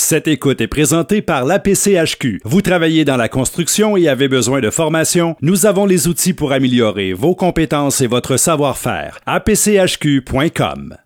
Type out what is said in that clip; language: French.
Cette écoute est présentée par l'APCHQ. Vous travaillez dans la construction et avez besoin de formation? Nous avons les outils pour améliorer vos compétences et votre savoir-faire. apchq.com.